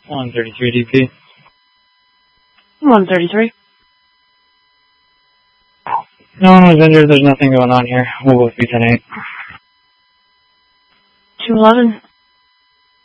133 DP. 133. No one was injured. There's nothing going on here. We'll both be 10-8. 211.